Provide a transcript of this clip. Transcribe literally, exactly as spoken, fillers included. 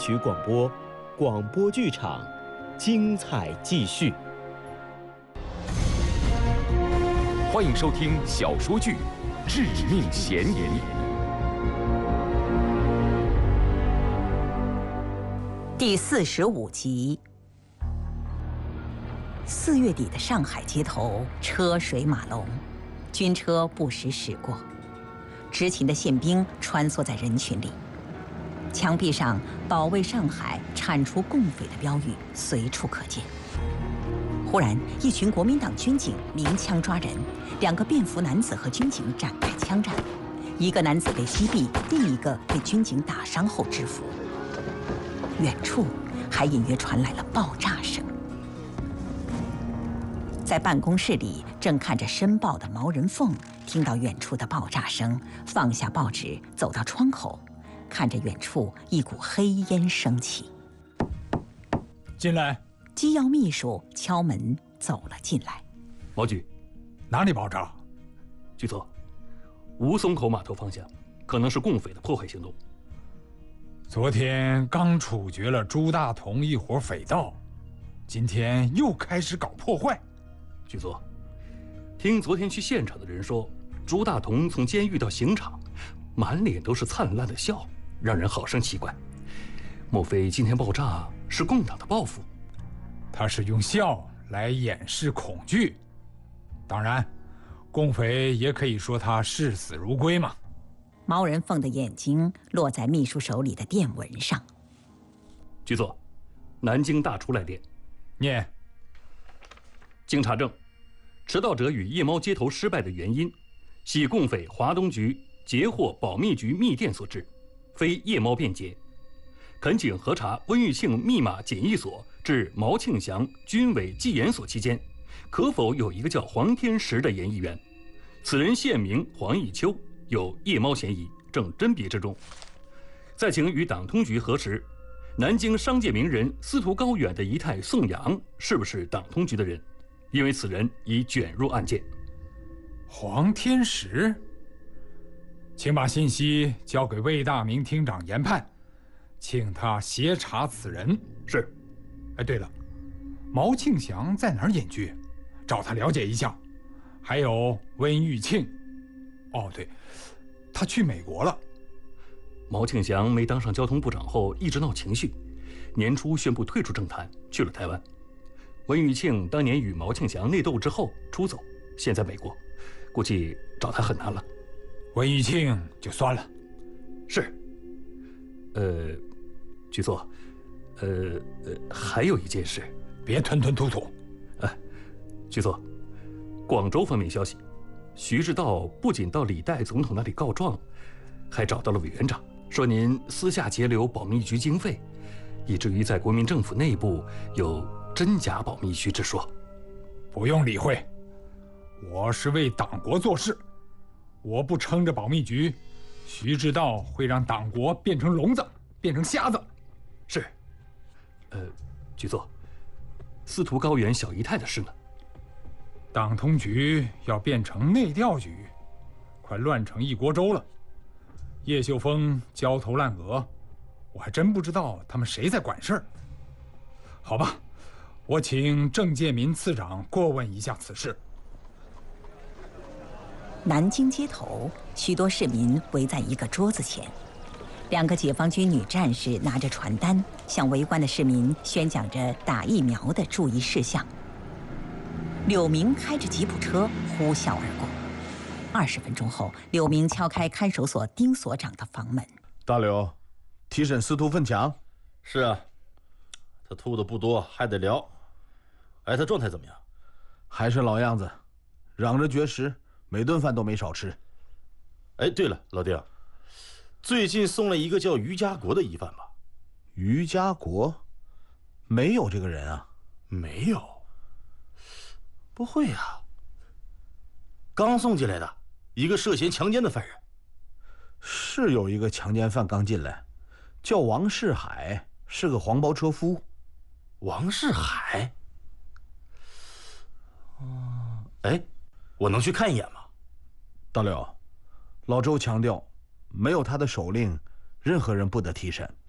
曲广播，广播剧场，精彩继续。 欢迎收听小说剧《致命嫌疑》 第四十五集。四月底的上海街头车水马龙，军车不时驶过，执勤的宪兵穿梭在人群里，墙壁上保卫上海、铲除共匪的标语随处可见。忽然，一群国民党军警鸣枪抓人，两个便服男子和军警展开枪战，一个男子被击毙，另一个被军警打伤后制服。远处还隐约传来了爆炸声。在办公室里正看着申报的毛人凤，听到远处的爆炸声，放下报纸，走到窗口，看着远处一股黑烟升起。 进来。 机要秘书敲门走了进来。 毛局， 哪里爆炸？ 局座，吴淞口码头方向可能是共匪的破坏行动。 昨天刚处决了朱大同一伙匪盗，今天又开始搞破坏。 局座，听昨天去现场的人说，朱大同从监狱到刑场，满脸都是灿烂的笑，让人好生奇怪。莫非今天爆炸是共党的报复？ 他是用笑来掩饰恐惧，当然，共匪也可以说他视死如归嘛。 毛人凤的眼睛落在秘书手里的电文上。 局座，南京大厨来电。 念。 经查证，持刀者与夜猫接头失败的原因，系共匪华东局截获保密局密电所致，非夜猫便捷。恳请核查温玉庆密码检疫所至毛庆祥军委技研所期间，可否有一个叫黄天石的研议员？此人现名黄义秋，有夜猫嫌疑，正甄别之中。再请与党通局核实，南京商界名人司徒高远的姨太宋阳是不是党通局的人？因为此人已卷入案件。 黄天石，请把信息交给魏大明厅长研判，请他协查此人。 是。 哎，对了，毛庆祥在哪儿隐居？找他了解一下。还有温玉庆，哦对，他去美国了。 毛庆祥没当上交通部长后一直闹情绪，年初宣布退出政坛，去了台湾。温玉庆当年与毛庆祥内斗之后出走，现在美国，估计找他很难了。 温玉庆就算了。 是。呃，局座，呃呃，还有一件事， 别吞吞吐吐。 哎，局座，广州方面消息，徐志道不仅到李代总统那里告状，还找到了委员长，说您私下截留保密局经费，以至于在国民政府内部有真假保密局之说。 不用理会，我是为党国做事，我不撑着保密局，徐志道会让党国变成聋子，变成瞎子。 是。呃，局座，司徒高远小姨太的事呢？ 党通局要变成内调局，快乱成一锅粥了。叶秀峰焦头烂额，我还真不知道他们谁在管事儿。好吧，我请郑介民次长过问一下此事。 南京街头，许多市民围在一个桌子前，两个解放军女战士拿着传单，向围观的市民宣讲着打疫苗的注意事项。柳明开着吉普车呼啸而过。二十分钟后，柳明敲开看守所丁所长的房门。 大柳，提审司徒奋强。 是啊，他吐的不多，还得聊。哎，他状态怎么样？ 还是老样子，嚷着绝食，每顿饭都没少吃。 哎，对了，老丁，最近送了一个叫于家国的疑犯吧？ 于家国？没有这个人啊。 没有？不会啊，刚送进来的一个涉嫌强奸的犯人。 是有一个强奸犯刚进来，叫王世海，是个黄包车夫。 王世海？嗯，哎，我能去看一眼吗？ 大柳，老周强调，没有他的手令，任何人不得提审。